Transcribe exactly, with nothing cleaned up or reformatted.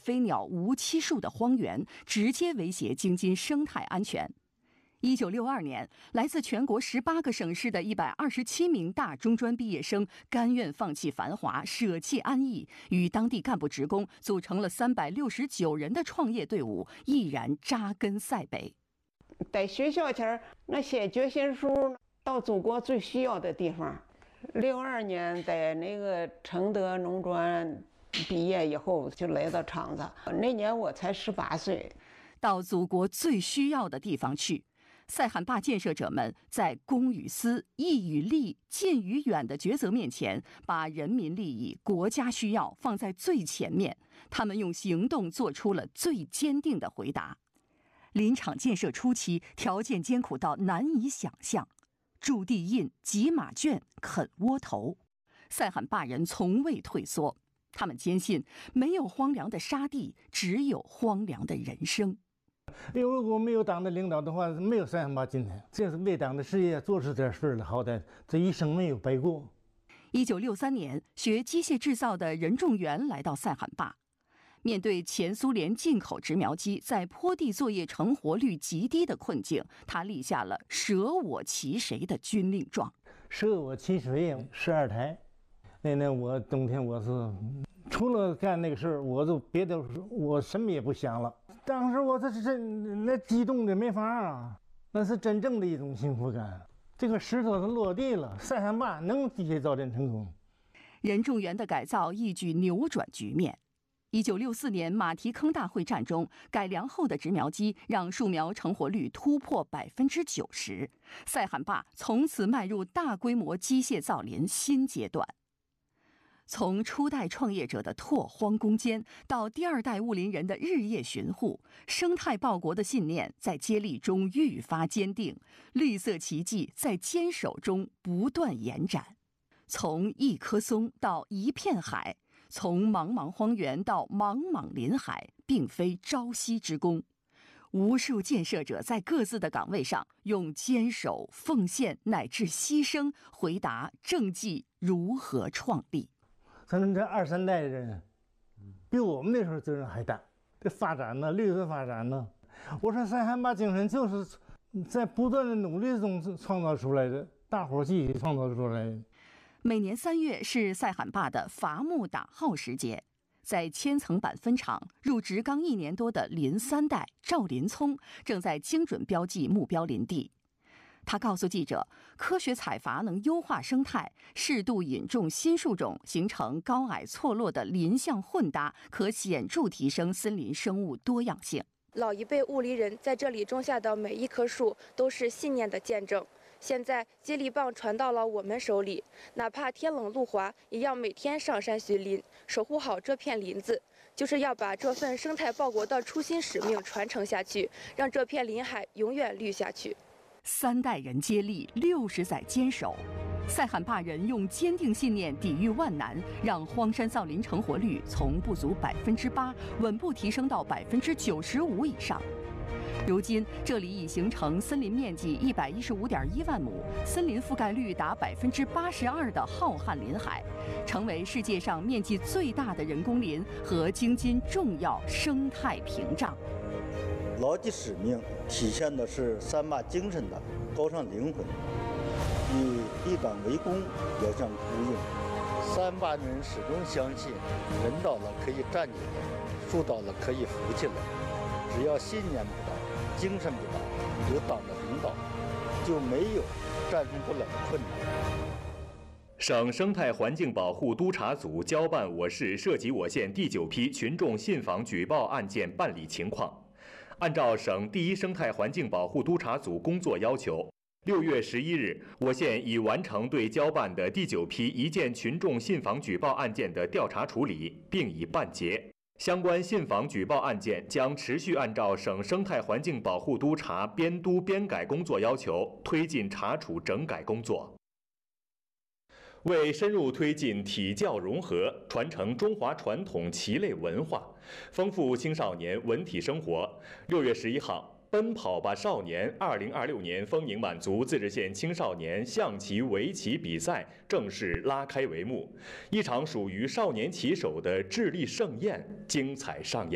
飞鸟无期数的荒原，直接威胁京津生态安全。一九六二年，来自全国十八个省市的一百二十七名大中专毕业生，甘愿放弃繁华，舍弃安逸，与当地干部职工组成了三百六十九人的创业队伍，毅然扎根塞北。 在学校前，我写决心书到祖国最需要的地方。六二年在那个承德农专毕业以后，就来到厂子。那年我才十八岁， 到祖国最需要的地方去。塞罕坝建设者们在公与私、义与利、近与远的抉择面前，把人民利益、国家需要放在最前面。他们用行动做出了最坚定的回答。林场建设初期，条件艰苦到难以想象，筑地印、挤马圈、啃窝头。塞罕坝人从未退缩，他们坚信，没有荒凉的沙地，只有荒凉的人生。 如果没有党的领导的话，没有塞罕坝今天。这是为党的事业做出点事了，好歹这一生没有白过。 一九六三年，学机械制造的任仲元来到塞罕坝，面对前苏联进口植苗机在坡地作业成活率极低的困境，他立下了舍我其谁的军令状。 舍我其谁，十二台。那年我冬天我是除了干那个事儿，我就别的我什么也不想了。当时我这是真那激动的没法啊，那是真正的一种幸福感。这个石头它落地了，塞罕坝能机械造电成功。 任仲元的改造一举扭转局面。一九六四年马蹄坑大会战中，改良后的植苗机让树苗成活率突破百分之九十，塞罕坝从此迈入大规模机械造林新阶段。从初代创业者的拓荒攻坚，到第二代务林人的日夜巡护，生态报国的信念在接力中愈发坚定，绿色奇迹在坚守中不断延展。从一棵松到一片海，从茫茫荒原到茫茫林海，并非朝夕之功。无数建设者在各自的岗位上，用坚守、奉献乃至牺牲，回答政绩如何创立。 咱们这二三代的人，比我们那时候责任还大。这发展呢，绿色发展呢，我说塞罕坝精神就是在不断的努力中创造出来的，大伙儿自己创造出来的。 每年三月是塞罕坝的伐木打号时节，在千层板分厂入职刚一年多的林三代赵林聪正在精准标记目标林地。他告诉记者，科学采伐能优化生态，适度引种新树种，形成高矮错落的林相混搭，可显著提升森林生物多样性。 老一辈务林人在这里种下的每一棵树都是信念的见证。现在接力棒传到了我们手里，哪怕天冷路滑，也要每天上山巡林，守护好这片林子，就是要把这份生态报国的初心使命传承下去，让这片林海永远绿下去。 三代人接力，六十载坚守，塞罕坝人用坚定信念抵御万难，让荒山造林成活率从不足百分之八稳步提升到百分之九十五以上。如今，这里已形成森林面积一百一十五点一万亩、森林覆盖率达百分之八十二的浩瀚林海，成为世界上面积最大的人工林和京津重要生态屏障。 牢记使命，体现的是三坝精神的高尚灵魂，与立岗为功遥相呼应。三坝人始终相信，人倒了可以站起来，树倒了可以扶起来。只要信念不倒，精神不倒，有党的领导，就没有战胜不了的困难。 省生态环境保护督察组交办我市涉及我县第九批群众信访举报案件办理情况。按照省第一生态环境保护督察组工作要求，六月十一日，我县已完成对交办的第九批一件群众信访举报案件的调查处理，并已办结。相关信访举报案件将持续按照省生态环境保护督察编督编改工作要求，推进查处整改工作。为深入推进体教融合，传承中华传统棋类文化，丰富青少年文体生活，六月十一号，奔跑吧少年二零二六年丰宁满族自治县青少年象棋、围棋比赛正式拉开帷幕，一场属于少年棋手的智力盛宴精彩上演。